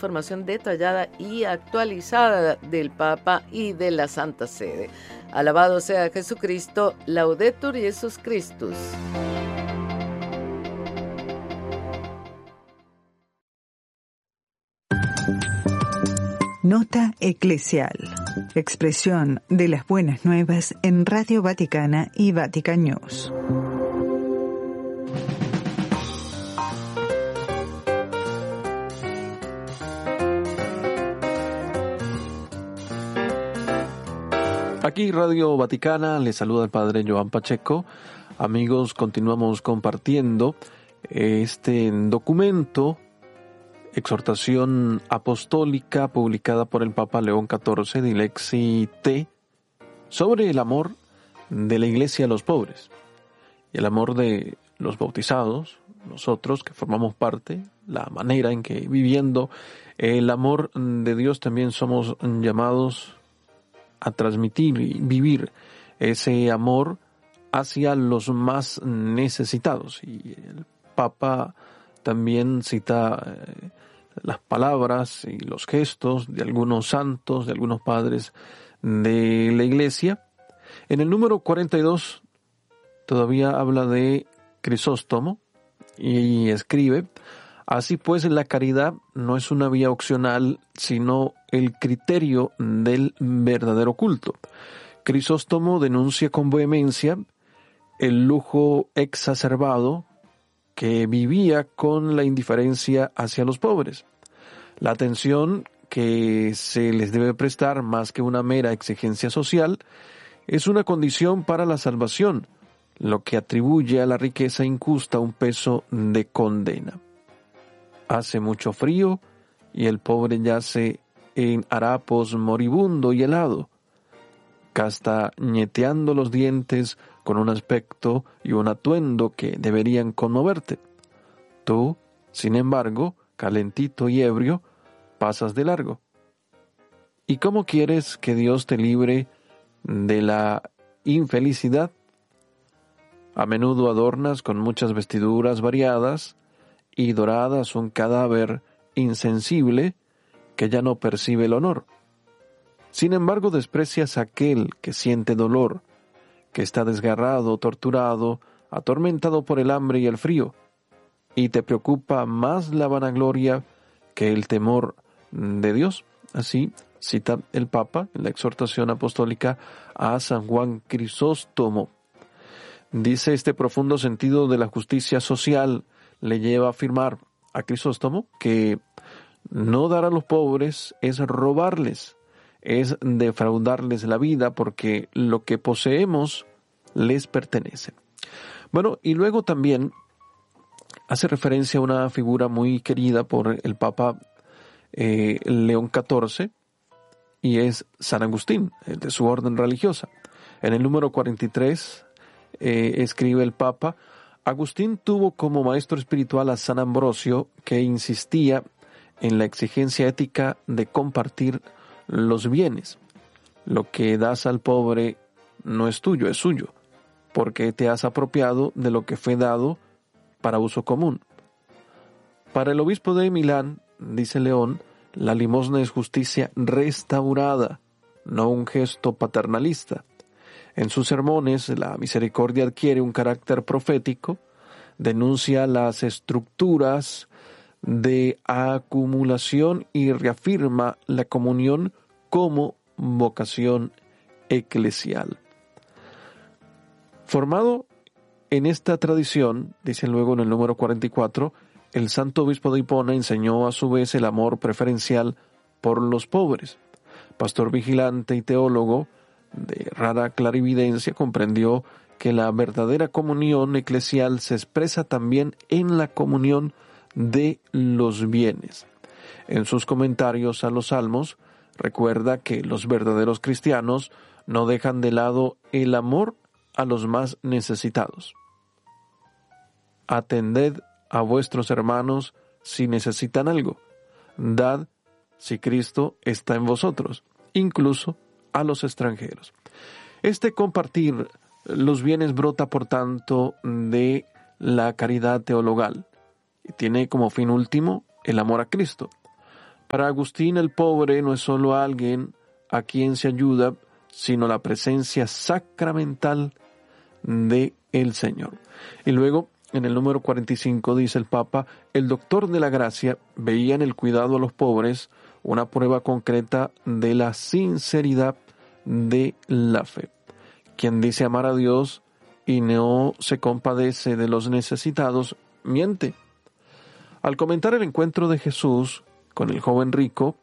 información detallada y actualizada del Papa y de la Santa Sede. Alabado sea Jesucristo, Laudetur Jesus Christus. Nota eclesial. Expresión de las buenas nuevas en Radio Vaticana y Vatican News. Aquí Radio Vaticana, les saluda el Padre Joan Pacheco. Amigos, continuamos compartiendo este documento, exhortación apostólica publicada por el Papa León XIV, Dilexi Te, sobre el amor de la Iglesia a los pobres y el amor de los bautizados, nosotros que formamos parte, la manera en que viviendo el amor de Dios también somos llamados a transmitir y vivir ese amor hacia los más necesitados. Y el Papa también cita las palabras y los gestos de algunos santos, de algunos padres de la Iglesia. En el número 42 todavía habla de Crisóstomo y escribe: así pues, la caridad no es una vía opcional, sino el criterio del verdadero culto. Crisóstomo denuncia con vehemencia el lujo exacerbado que vivía con la indiferencia hacia los pobres. La atención que se les debe prestar, más que una mera exigencia social, es una condición para la salvación, lo que atribuye a la riqueza injusta un peso de condena. Hace mucho frío y el pobre yace en harapos moribundo y helado, castañeteando los dientes con un aspecto y un atuendo que deberían conmoverte. Tú, sin embargo, calentito y ebrio, pasas de largo. ¿Y cómo quieres que Dios te libre de la infelicidad? A menudo adornas con muchas vestiduras variadas y doradas un cadáver insensible que ya no percibe el honor. Sin embargo, desprecias a aquel que siente dolor, que está desgarrado, torturado, atormentado por el hambre y el frío, y te preocupa más la vanagloria que el temor de Dios. Así cita el Papa en la exhortación apostólica a San Juan Crisóstomo. Dice: este profundo sentido de la justicia social le lleva a afirmar a Crisóstomo que no dar a los pobres es robarles, es defraudarles la vida, porque lo que poseemos les pertenece. Bueno, y luego también hace referencia a una figura muy querida por el Papa León XIV, y es San Agustín, de su orden religiosa. En el número 43 escribe el Papa: Agustín tuvo como maestro espiritual a San Ambrosio, que insistía en la exigencia ética de compartir los bienes. Lo que das al pobre no es tuyo, es suyo, porque te has apropiado de lo que fue dado para uso común. Para el obispo de Milán, dice León, la limosna es justicia restaurada, no un gesto paternalista. En sus sermones, la misericordia adquiere un carácter profético, denuncia las estructuras de acumulación y reafirma la comunión como vocación eclesial. Formado en esta tradición, dice luego en el número 44, el santo obispo de Hipona enseñó a su vez el amor preferencial por los pobres. Pastor vigilante y teólogo de rara clarividencia, comprendió que la verdadera comunión eclesial se expresa también en la comunión de los bienes. En sus comentarios a los Salmos, recuerda que los verdaderos cristianos no dejan de lado el amor a los más necesitados. Atended a vuestros hermanos si necesitan algo. Dad si Cristo está en vosotros, incluso a los extranjeros. Este compartir los bienes brota, por tanto, de la caridad teologal y tiene como fin último el amor a Cristo. Para Agustín, el pobre no es solo alguien a quien se ayuda, sino la presencia sacramental de el Señor. Y luego, en el número 45, dice el Papa, el doctor de la gracia veía en el cuidado a los pobres una prueba concreta de la sinceridad de la fe. Quien dice amar a Dios y no se compadece de los necesitados, miente. Al comentar el encuentro de Jesús con el joven rico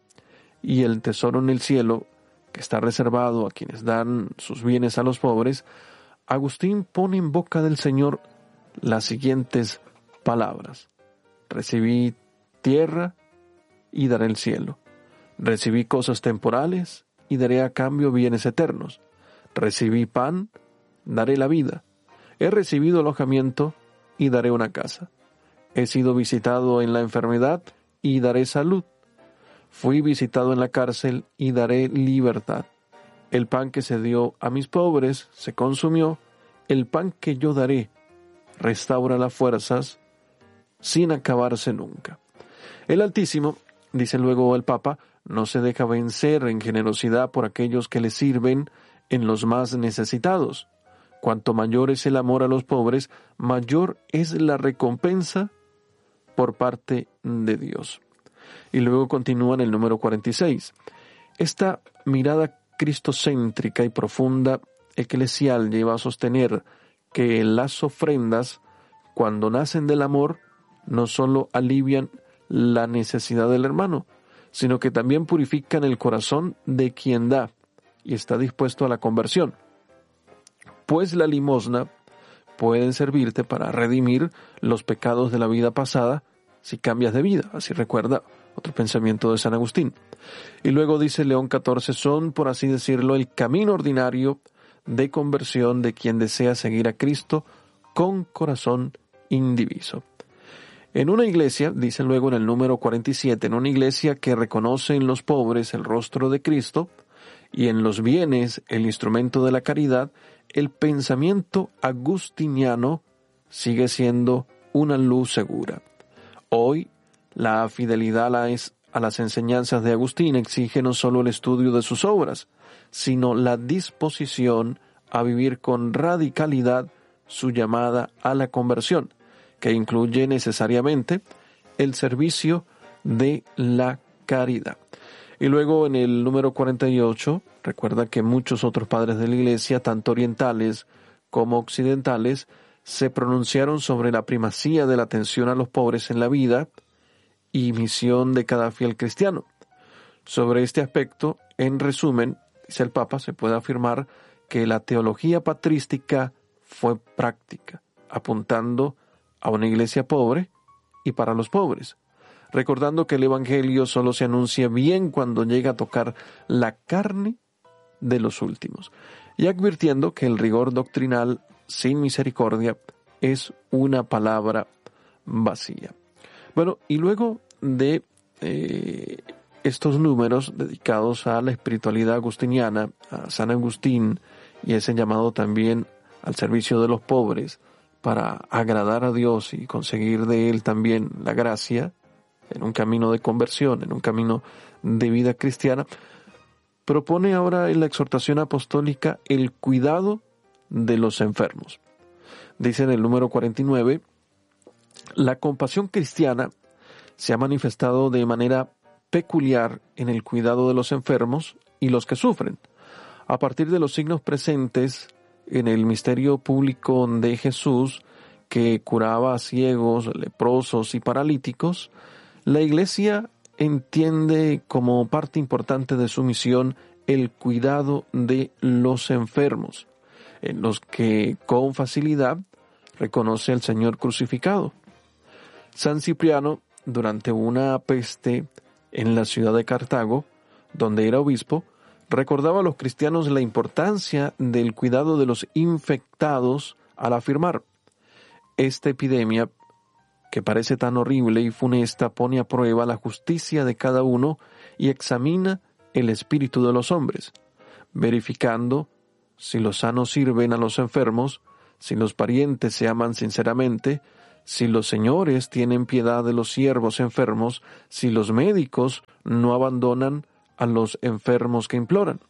y el tesoro en el cielo, que está reservado a quienes dan sus bienes a los pobres, Agustín pone en boca del Señor las siguientes palabras: recibí tierra y daré el cielo. Recibí cosas temporales y daré a cambio bienes eternos. Recibí pan, daré la vida. He recibido alojamiento y daré una casa. He sido visitado en la enfermedad y daré salud. Fui visitado en la cárcel y daré libertad. El pan que se dio a mis pobres se consumió. El pan que yo daré restaura las fuerzas sin acabarse nunca. El Altísimo, dice luego el Papa, no se deja vencer en generosidad por aquellos que le sirven en los más necesitados. Cuanto mayor es el amor a los pobres, mayor es la recompensa por parte de Dios. Y luego continúa en el número 46. Esta mirada cristocéntrica y profunda eclesial lleva a sostener que las ofrendas, cuando nacen del amor, no solo alivian la necesidad del hermano, sino que también purifican el corazón de quien da y está dispuesto a la conversión. Pues la limosna puede servirte para redimir los pecados de la vida pasada si cambias de vida. Así recuerda otro pensamiento de San Agustín. Y luego dice León XIV, son, por así decirlo, el camino ordinario de conversión de quien desea seguir a Cristo con corazón indiviso. En una iglesia, dice luego en el número 47, en una iglesia que reconoce en los pobres el rostro de Cristo y en los bienes el instrumento de la caridad, el pensamiento agustiniano sigue siendo una luz segura. Hoy, la fidelidad a las enseñanzas de Agustín exige no solo el estudio de sus obras, sino la disposición a vivir con radicalidad su llamada a la conversión, que incluye necesariamente el servicio de la caridad. Y luego en el número 48, recuerda que muchos otros padres de la Iglesia, tanto orientales como occidentales, se pronunciaron sobre la primacía de la atención a los pobres en la vida y misión de cada fiel cristiano. Sobre este aspecto, en resumen, dice el Papa, se puede afirmar que la teología patrística fue práctica, apuntando a una iglesia pobre y para los pobres, recordando que el Evangelio solo se anuncia bien cuando llega a tocar la carne de los últimos, y advirtiendo que el rigor doctrinal sin misericordia es una palabra vacía. Bueno, y luego de estos números dedicados a la espiritualidad agustiniana, a San Agustín, y ese llamado también al servicio de los pobres para agradar a Dios y conseguir de Él también la gracia en un camino de conversión, en un camino de vida cristiana, propone ahora en la exhortación apostólica el cuidado de los enfermos. Dice en el número 49, la compasión cristiana se ha manifestado de manera peculiar en el cuidado de los enfermos y los que sufren. A partir de los signos presentes en el misterio público de Jesús, que curaba a ciegos, leprosos y paralíticos, la Iglesia entiende como parte importante de su misión el cuidado de los enfermos, en los que con facilidad reconoce al Señor crucificado. San Cipriano, durante una peste en la ciudad de Cartago, donde era obispo, recordaba a los cristianos la importancia del cuidado de los infectados al afirmar: esta epidemia, que parece tan horrible y funesta, pone a prueba la justicia de cada uno y examina el espíritu de los hombres, verificando si los sanos sirven a los enfermos, si los parientes se aman sinceramente, si los señores tienen piedad de los siervos enfermos, si los médicos no abandonan a los enfermos que imploran.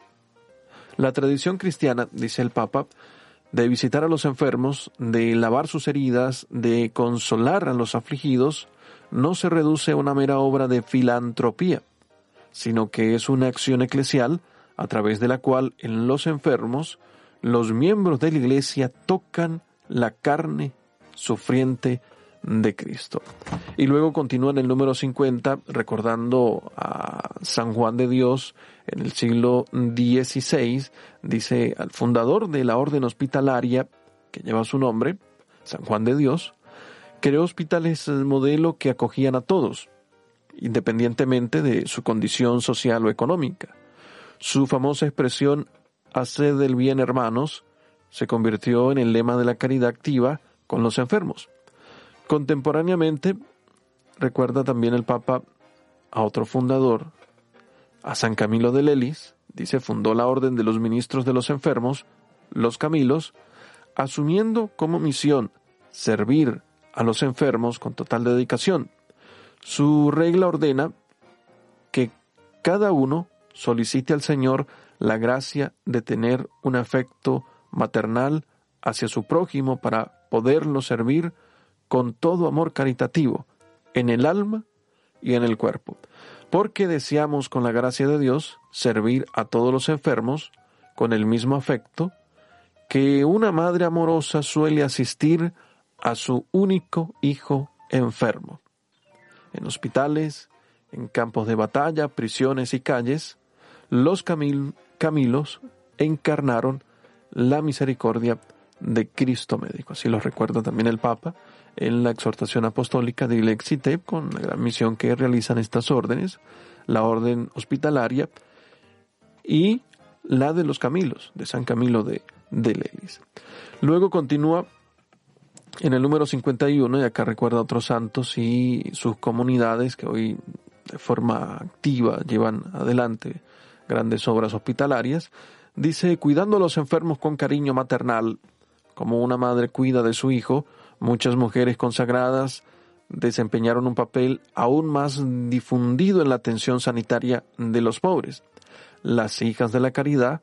La tradición cristiana, dice el Papa, de visitar a los enfermos, de lavar sus heridas, de consolar a los afligidos, no se reduce a una mera obra de filantropía, sino que es una acción eclesial a través de la cual en los enfermos los miembros de la Iglesia tocan la carne sufriente de Cristo. Y luego continúa en el número 50 recordando a San Juan de Dios en el siglo XVI. Dice: al fundador de la orden hospitalaria que lleva su nombre, San Juan de Dios, creó hospitales modelo que acogían a todos, independientemente de su condición social o económica. Su famosa expresión «haced el bien, hermanos», se convirtió en el lema de la caridad activa con los enfermos. Contemporáneamente, recuerda también el Papa a otro fundador, a San Camilo de Lelis. Dice: fundó la orden de los ministros de los enfermos, los Camilos, asumiendo como misión servir a los enfermos con total dedicación. Su regla ordena que cada uno solicite al Señor la gracia de tener un afecto maternal hacia su prójimo para poderlo servir con todo amor caritativo, en el alma y en el cuerpo, porque deseamos con la gracia de Dios servir a todos los enfermos con el mismo afecto que una madre amorosa suele asistir a su único hijo enfermo. En hospitales, en campos de batalla, prisiones y calles, los Camilos encarnaron la misericordia de Cristo médico. Así lo recuerda también el Papa en la exhortación apostólica de Dilexit Ite, con la gran misión que realizan estas órdenes, la orden hospitalaria y la de los Camilos, de San Camilo de Lelis. Luego continúa en el número 51, y acá recuerda a otros santos y sus comunidades que hoy de forma activa llevan adelante grandes obras hospitalarias. Dice: cuidando a los enfermos con cariño maternal, como una madre cuida de su hijo, muchas mujeres consagradas desempeñaron un papel aún más difundido en la atención sanitaria de los pobres. Las hijas de la caridad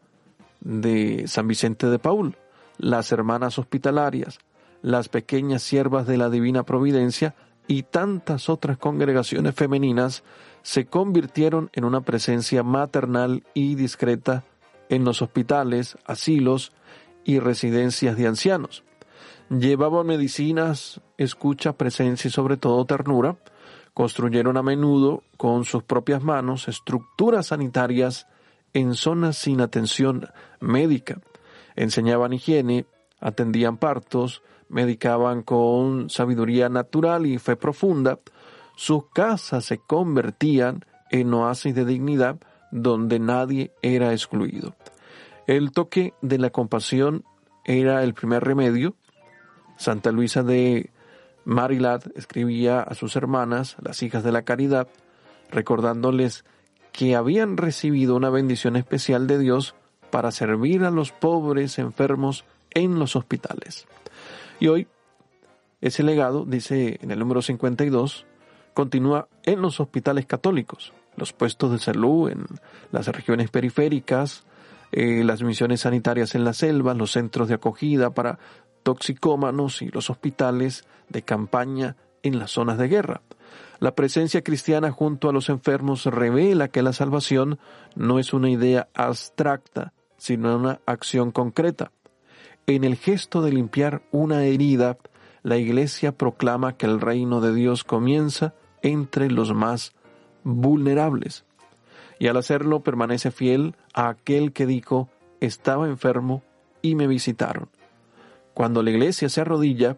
de San Vicente de Paúl, las hermanas hospitalarias, las pequeñas siervas de la Divina Providencia y tantas otras congregaciones femeninas se convirtieron en una presencia maternal y discreta en los hospitales, asilos y residencias de ancianos. Llevaban medicinas, escucha, presencia y sobre todo ternura. Construyeron a menudo con sus propias manos estructuras sanitarias en zonas sin atención médica. Enseñaban higiene, atendían partos, medicaban con sabiduría natural y fe profunda. Sus casas se convertían en oasis de dignidad donde nadie era excluido. El toque de la compasión era el primer remedio. Santa Luisa de Marilat escribía a sus hermanas, las hijas de la caridad, recordándoles que habían recibido una bendición especial de Dios para servir a los pobres enfermos en los hospitales. Y hoy, ese legado, dice en el número 52, continúa en los hospitales católicos, los puestos de salud en las regiones periféricas, las misiones sanitarias en las selvas, los centros de acogida para toxicómanos y los hospitales de campaña en las zonas de guerra. La presencia cristiana junto a los enfermos revela que la salvación no es una idea abstracta, sino una acción concreta. En el gesto de limpiar una herida, la Iglesia proclama que el reino de Dios comienza entre los más vulnerables. Y al hacerlo permanece fiel a aquel que dijo: estaba enfermo y me visitaron. Cuando la Iglesia se arrodilla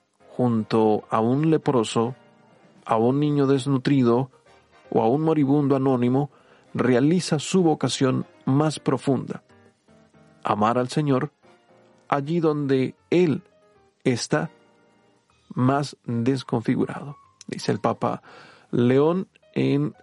junto a un leproso, a un niño desnutrido o a un moribundo anónimo, realiza su vocación más profunda: amar al Señor allí donde Él está más desconfigurado. Dice el Papa León en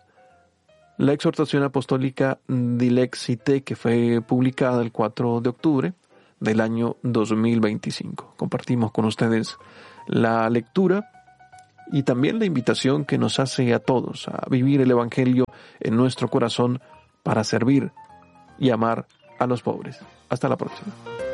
la exhortación apostólica Dilexit Ite, que fue publicada el 4 de octubre del año 2025. Compartimos con ustedes la lectura y también la invitación que nos hace a todos a vivir el Evangelio en nuestro corazón para servir y amar a los pobres. Hasta la próxima.